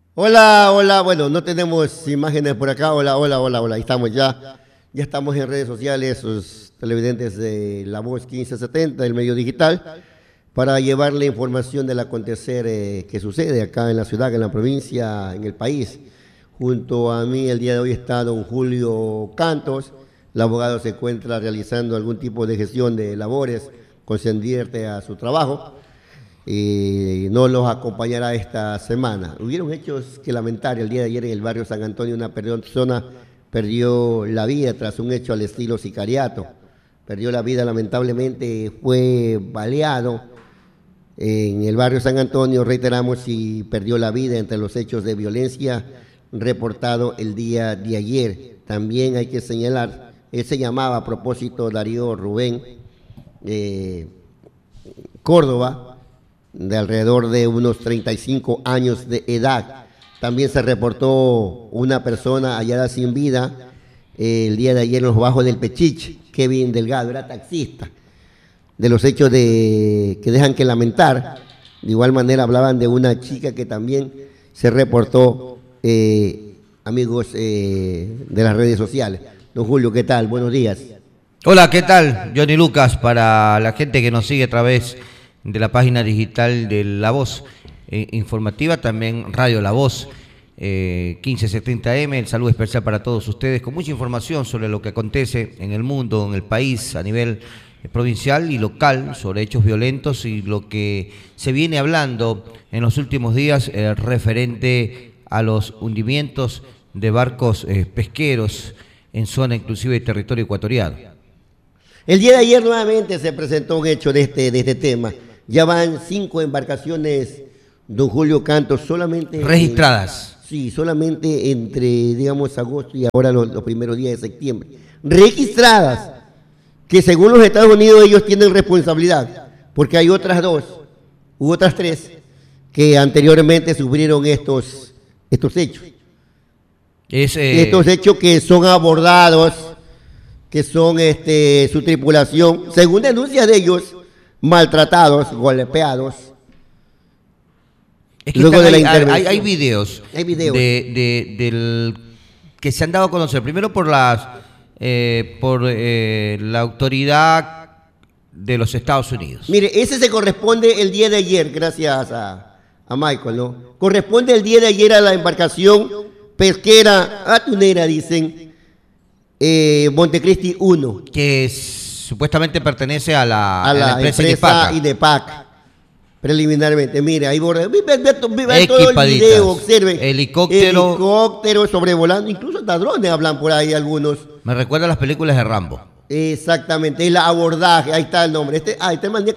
Hola, hola, bueno, no tenemos imágenes por acá. Hola, hola, hola, hola. Ahí estamos ya. Ya estamos en redes sociales, sus televidentes de La Voz 1570, del medio digital, para llevarle información del acontecer que sucede acá en la ciudad, en la provincia, en el país. Junto a mí el día de hoy está don Julio Cantos. El abogado se encuentra realizando algún tipo de gestión de labores concerniente a su trabajo y no los acompañará esta semana. Hubieron hechos que lamentar el día de ayer en el barrio San Antonio. Una persona perdió la vida tras un hecho al estilo sicariato. Perdió la vida lamentablemente, fue baleado en el barrio San Antonio, reiteramos, y perdió la vida entre los hechos de violencia reportado el día de ayer. También hay que señalar, él se llamaba a propósito Darío Rubén Córdoba, de alrededor de unos 35 años de edad. También se reportó una persona hallada sin vida el día de ayer en los bajos del Pechiche, Kevin Delgado, era taxista. De los hechos que dejan que lamentar, de igual manera hablaban de una chica que también se reportó, amigos de las redes sociales. Don Julio, ¿qué tal? Buenos días. Hola, ¿qué tal? Johnny Lucas, para la gente que nos sigue a través de la página digital de La Voz informativa, también Radio La Voz 1570M, el saludo especial para todos ustedes, con mucha información sobre lo que acontece en el mundo, en el país, a nivel provincial y local, sobre hechos violentos y lo que se viene hablando en los últimos días referente a los hundimientos de barcos pesqueros en zona inclusive de territorio ecuatoriano. El día de ayer nuevamente se presentó un hecho de este tema. Ya van 5 embarcaciones, don Julio Cantos, solamente registradas. Sí, solamente entre, digamos, agosto y ahora los primeros días de septiembre. Registradas, que según los Estados Unidos ellos tienen responsabilidad, porque hay otras 2 u otras 3 que anteriormente sufrieron estos hechos. Estos hechos que son abordados, que son su tripulación, según denuncias de ellos, maltratados, golpeados. Es que luego de la intervención. Hay videos que se han dado a conocer, primero por la autoridad de los Estados Unidos. Mire, ese se corresponde el día de ayer, gracias a Michael, ¿no? Corresponde el día de ayer a la embarcación pesquera atunera, dicen, Montecristi 1. Que supuestamente pertenece a la empresa IDEPAC. Preliminarmente, mire, ahí borra, ve todo el video, observen. Helicóptero sobrevolando, incluso hasta drones hablan por ahí algunos. Me recuerda a las películas de Rambo. Exactamente, el abordaje, ahí está el nombre. Este manía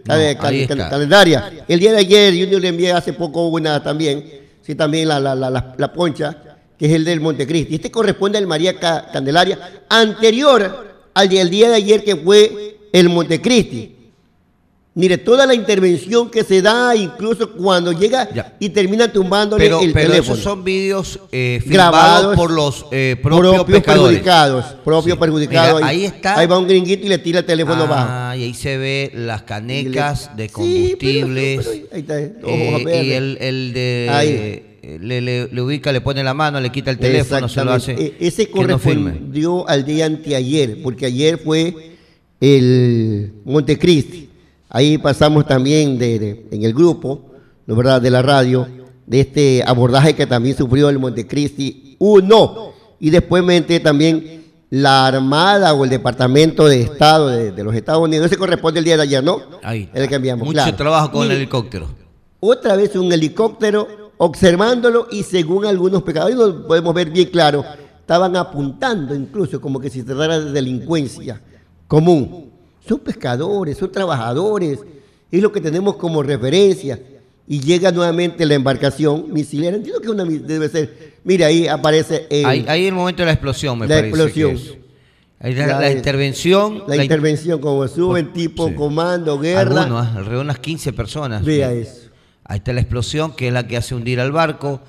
calendaria. El día de ayer, Junior le envié hace poco una también, sí, también la poncha, que es el del Montecristi. Este corresponde al María Candelaria, anterior al día de ayer, que fue el Montecristi. Mire, toda la intervención que se da, incluso cuando llega y termina tumbándole el teléfono. Pero esos son vídeos grabados por los propios perjudicados. Mira, ahí está. Ahí va un gringuito y le tira el teléfono abajo. Y ahí se ve las canecas de combustibles. Sí, pero ahí está. Y el de... Le ubica, le pone la mano, le quita el teléfono, se lo hace. Ese correspondió al día anteayer, porque ayer fue el Montecristi. Ahí pasamos también en el grupo, ¿no, verdad?, de la radio, de este abordaje que también sufrió el Montecristi 1. Y después también la Armada o el Departamento de Estado de los Estados Unidos. Ese corresponde el día de ayer, ¿no? Ahí. El que enviamos. Mucho trabajo con el helicóptero. Otra vez un helicóptero observándolo, y según algunos pescadores, lo podemos ver bien claro, estaban apuntando incluso como que si se tratara de delincuencia común. Son pescadores, son trabajadores, es lo que tenemos como referencia. Y llega nuevamente la embarcación misilera. Entiendo que debe ser. Mira, ahí aparece. Ahí el momento de la explosión, me parece. La explosión. Ahí la intervención. La intervención, como suben tipo comando, guerra. Alrededor de unas 15 personas. Vea eso. Ahí está la explosión, que es la que hace hundir al barco.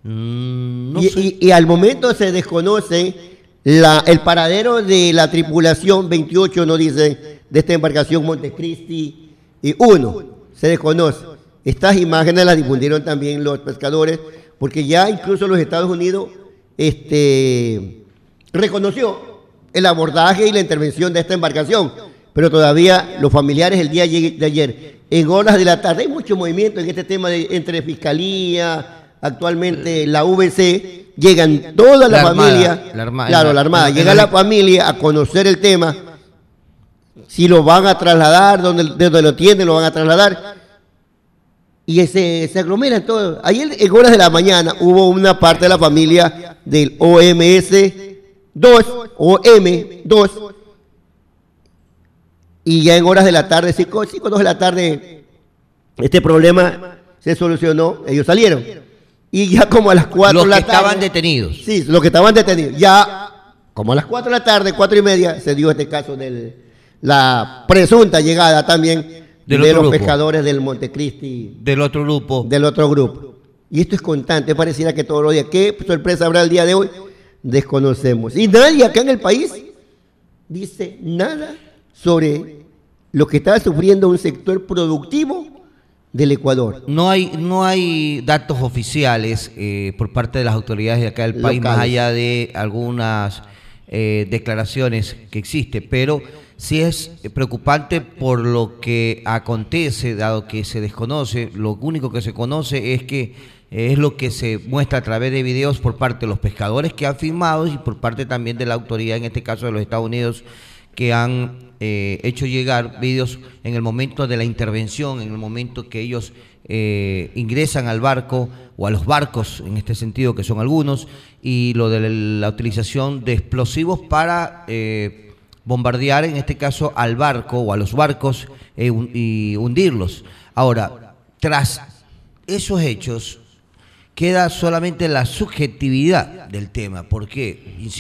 Y al momento se desconoce el paradero de la tripulación 28, no dice, de esta embarcación Montecristi 1. Se desconoce. Estas imágenes las difundieron también los pescadores porque ya incluso los Estados Unidos reconoció el abordaje y la intervención de esta embarcación, pero todavía los familiares el día de ayer, en horas de la tarde, hay mucho movimiento en este tema entre Fiscalía, actualmente la VC, llegan toda la familia, la Armada, llega la familia a conocer el tema, si lo van a trasladar, donde lo tienen, lo van a trasladar, y se aglomeran todos. Ayer en horas de la mañana hubo una parte de la familia del OM2, y ya en horas de la tarde, 5 o 2 de la tarde, este problema se solucionó, ellos salieron. Y ya como a las 4 de la tarde... Los que estaban detenidos. Sí, los que estaban detenidos. Ya como a las 4 de la tarde, 4:30, se dio este caso de la presunta llegada también de los pescadores del Montecristi. Del otro grupo. Del otro grupo. Y esto es constante, pareciera que todos los días. ¿Qué sorpresa habrá el día de hoy? Desconocemos. Y nadie acá en el país dice nada sobre lo que está sufriendo un sector productivo del Ecuador. No hay datos oficiales por parte de las autoridades de acá del país, más allá de algunas declaraciones que existen, pero sí es preocupante por lo que acontece, dado que se desconoce. Lo único que se conoce es que es lo que se muestra a través de videos por parte de los pescadores que han filmado y por parte también de la autoridad, en este caso de los Estados Unidos, que han hecho llegar videos en el momento de la intervención, en el momento que ellos ingresan al barco o a los barcos, en este sentido, que son algunos, y lo de la utilización de explosivos para bombardear, en este caso, al barco o a los barcos y hundirlos. Ahora, tras esos hechos, queda solamente la subjetividad del tema. ¿Por qué?